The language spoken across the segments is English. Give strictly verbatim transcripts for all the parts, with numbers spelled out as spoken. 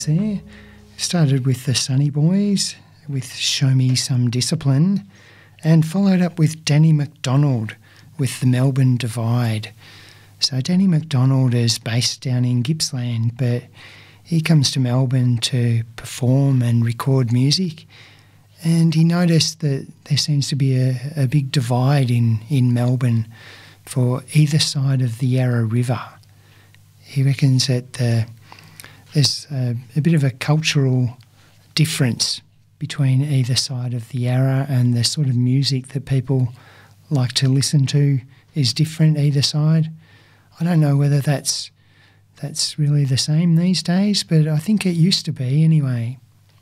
There started with the Sunny Boys with Show Me Some Discipline, and followed up with Danny McDonald with the Melbourne Divide. So Danny McDonald is based down in Gippsland, but he comes to Melbourne to perform and record music, and he noticed that there seems to be a, a big divide in, in Melbourne for either side of the Yarra River. He reckons that the There's a, a bit of a cultural difference between either side of the Yarra, and the sort of music that people like to listen to is different either side. I don't know whether that's that's really the same these days, but I think it used to be anyway.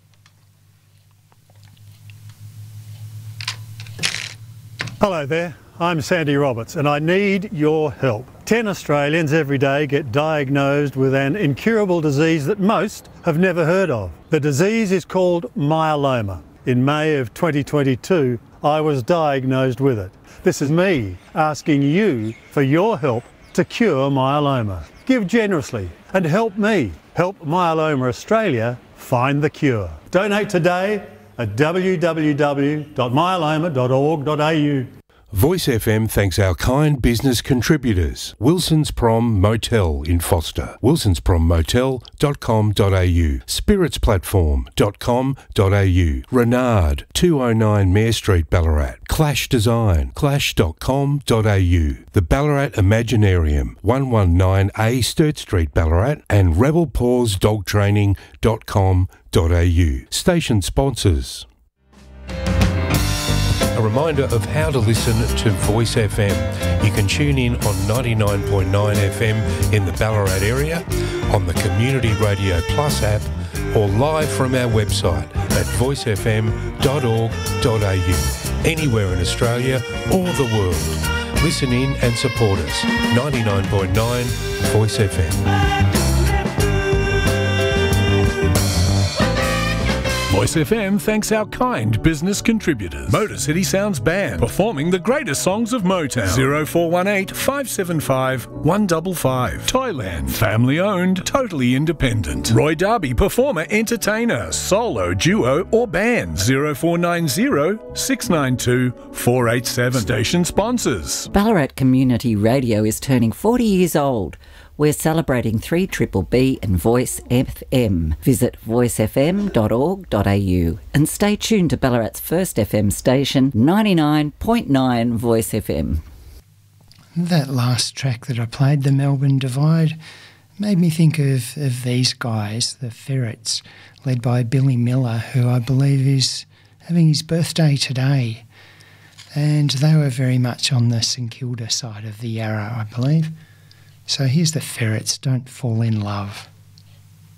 Hello there, I'm Sandy Roberts and I need your help. Ten Australians every day get diagnosed with an incurable disease that most have never heard of. The disease is called myeloma. In May of twenty twenty-two, I was diagnosed with it. This is me asking you for your help to cure myeloma. Give generously and help me help Myeloma Australia find the cure. Donate today at w w w dot myeloma dot org dot a u. Voice F M thanks our kind business contributors. Wilson's Prom Motel in Foster, wilsons prom motel dot com dot a u, spirits platform dot com dot a u, Renard, two oh nine Mare Street, Ballarat, Clash Design, clash dot com dot a u, the Ballarat Imaginarium, one nineteen A Sturt Street, Ballarat, and rebel paws dog training dot com dot a u. Station sponsors. A reminder of how to listen to Voice F M. You can tune in on ninety-nine point nine F M in the Ballarat area, on the Community Radio Plus app, or live from our website at voice f m dot org dot a u. Anywhere in Australia or the world. Listen in and support us. ninety-nine point nine Voice F M. Voice F M thanks our kind business contributors. Motor City Sounds Band, performing the greatest songs of Motown. zero four one eight, five seven five, one five five. Thailand, family owned, totally independent. Roy Darby, performer, entertainer, solo, duo or band. zero four nine zero, six nine two, four eight seven. Station sponsors. Ballarat Community Radio is turning forty years old. We're celebrating three B B B and Voice F M. Visit voice f m dot org dot a u and stay tuned to Ballarat's first F M station, ninety-nine point nine Voice F M. That last track that I played, The Melbourne Divide, made me think of, of these guys, the Ferrets, led by Billy Miller, who I believe is having his birthday today. And they were very much on the St Kilda side of the Yarra, I believe. So here's the Ferrets, Don't Fall in Love.